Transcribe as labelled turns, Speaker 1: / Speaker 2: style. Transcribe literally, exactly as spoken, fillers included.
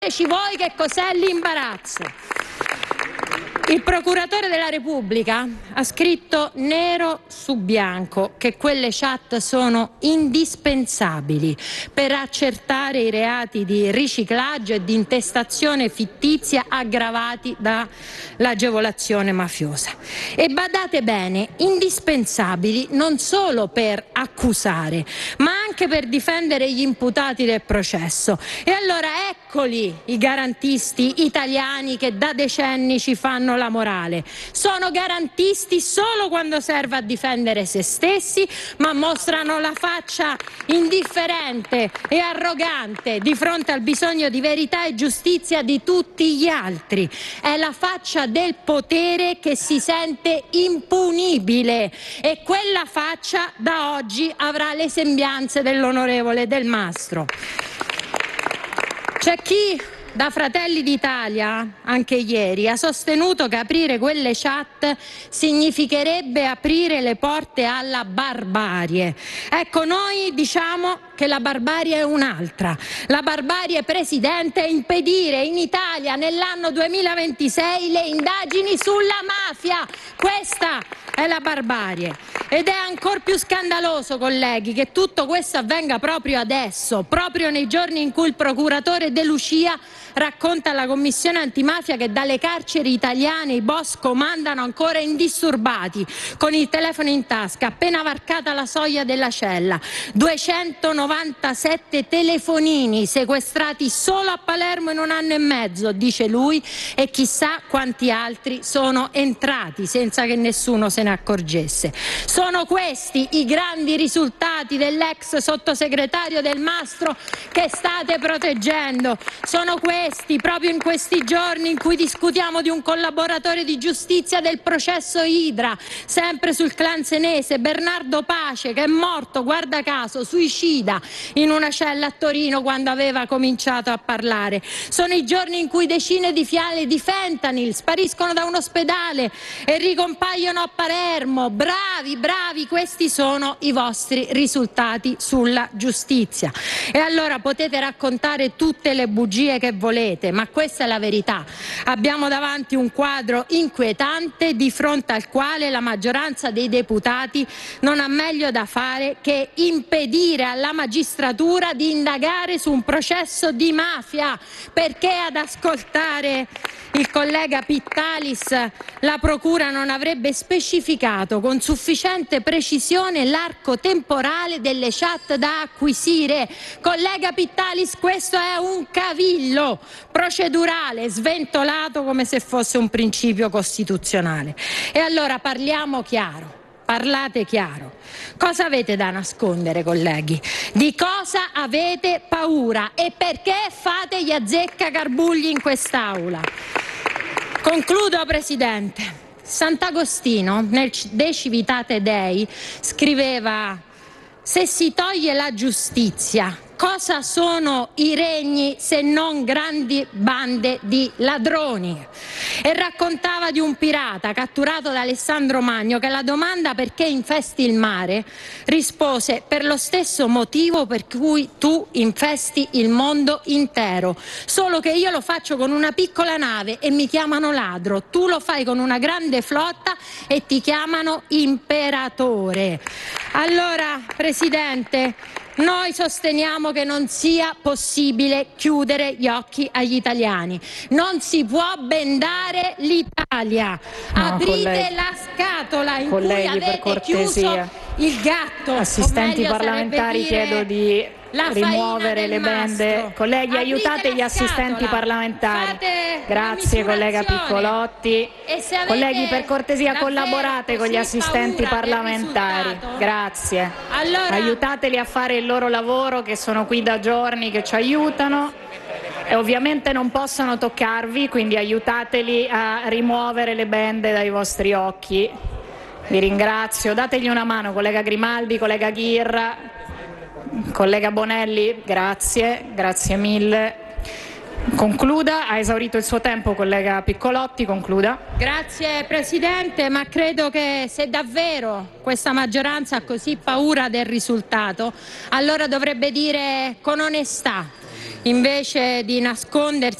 Speaker 1: Spiegateci voi che cos'è l'imbarazzo. Il procuratore della Repubblica ha scritto nero su bianco che quelle chat sono indispensabili per accertare i reati di riciclaggio e di intestazione fittizia aggravati dall'agevolazione mafiosa. E badate bene, indispensabili non solo per accusare, ma anche per difendere gli imputati del processo. E allora eccoli i garantisti italiani che da decenni ci fanno la morale. Sono garantisti solo quando serve a difendere se stessi, ma mostrano la faccia indifferente e arrogante di fronte al bisogno di verità e giustizia di tutti gli altri. È la faccia del potere che si sente impunibile e quella faccia da oggi avrà le sembianze dell'onorevole Del Mastro. C'è chi da Fratelli d'Italia, anche ieri, ha sostenuto che aprire quelle chat significherebbe aprire le porte alla barbarie. Ecco, noi diciamo che la barbarie è un'altra. La barbarie, Presidente, è impedire in Italia nell'anno duemilaventisei le indagini sulla mafia. Questa è la barbarie. Ed è ancor più scandaloso, colleghi, che tutto questo avvenga proprio adesso, proprio nei giorni in cui il procuratore De Lucia racconta alla Commissione antimafia che dalle carceri italiane i boss comandano ancora indisturbati, con il telefono in tasca, appena varcata la soglia della cella. duecentonovantasette telefonini sequestrati solo a Palermo in un anno e mezzo, dice lui, e chissà quanti altri sono entrati senza che nessuno se ne accorgesse. Sono questi i grandi risultati dell'ex sottosegretario Del Mastro che state proteggendo. Sono questi, proprio in questi giorni in cui discutiamo di un collaboratore di giustizia del processo Idra, sempre sul clan senese, Bernardo Pace, che è morto, guarda caso, suicida in una cella a Torino quando aveva cominciato a parlare. Sono i giorni in cui decine di fiale di fentanyl spariscono da un ospedale e ricompaiono a Palermo. Bravi, bravi, questi sono i vostri risultati sulla giustizia. E allora potete raccontare tutte le bugie che volete, ma questa è la verità. Abbiamo davanti un quadro inquietante di fronte al quale la maggioranza dei deputati non ha meglio da fare che impedire alla magistratura di indagare su un processo di mafia, perché ad ascoltare il collega Pittalis la procura non avrebbe specificato con sufficiente precisione l'arco temporale delle chat da acquisire. Collega Pittalis, questo è un cavillo procedurale sventolato come se fosse un principio costituzionale. E allora parliamo chiaro. Parlate chiaro. Cosa avete da nascondere, colleghi? Di cosa avete paura? E perché fate gli azzeccagarbugli in quest'Aula? Concludo, Presidente. Sant'Agostino, nel De Civitate Dei, scriveva: se si toglie la giustizia, cosa sono i regni se non grandi bande di ladroni? E raccontava di un pirata catturato da Alessandro Magno che alla domanda perché infesti il mare rispose: per lo stesso motivo per cui tu infesti il mondo intero, solo che io lo faccio con una piccola nave e mi chiamano ladro, tu lo fai con una grande flotta e ti chiamano imperatore. Allora, Presidente, noi sosteniamo che non sia possibile chiudere gli occhi agli italiani. Non si può bendare l'Italia.
Speaker 2: No,
Speaker 1: Aprite
Speaker 2: colleghi.
Speaker 1: la scatola in
Speaker 2: Colleghi,
Speaker 1: cui avete
Speaker 2: per cortesia.
Speaker 1: chiuso il gatto.
Speaker 2: Assistenti
Speaker 1: o meglio,
Speaker 2: parlamentari,
Speaker 1: sarebbe dire
Speaker 2: chiedo di
Speaker 1: la
Speaker 2: rimuovere
Speaker 1: faina
Speaker 2: le
Speaker 1: del
Speaker 2: bende.
Speaker 1: mastro.
Speaker 2: Colleghi,
Speaker 1: Aprite
Speaker 2: aiutate
Speaker 1: la
Speaker 2: gli assistenti
Speaker 1: scatola.
Speaker 2: parlamentari.
Speaker 1: Fate
Speaker 2: Grazie,
Speaker 1: una
Speaker 2: collega
Speaker 1: misurazione.
Speaker 2: Piccolotti.
Speaker 1: E se avete
Speaker 2: Colleghi, per cortesia,
Speaker 1: davvero
Speaker 2: collaborate con gli
Speaker 1: così
Speaker 2: assistenti
Speaker 1: paura del
Speaker 2: parlamentari.
Speaker 1: risultato,
Speaker 2: Grazie.
Speaker 1: allora
Speaker 2: Aiutateli a fare il loro lavoro, che sono qui da giorni, che ci aiutano. E ovviamente non possono toccarvi, quindi aiutateli a rimuovere le bende dai vostri occhi. Vi ringrazio. Dategli una mano, collega Grimaldi, collega Ghirra, collega Bonelli. Grazie, grazie mille. Concluda, ha esaurito il suo tempo, collega Piccolotti, concluda.
Speaker 1: Grazie Presidente, ma credo che se davvero questa maggioranza ha così paura del risultato, allora dovrebbe dire con onestà invece di nascondersi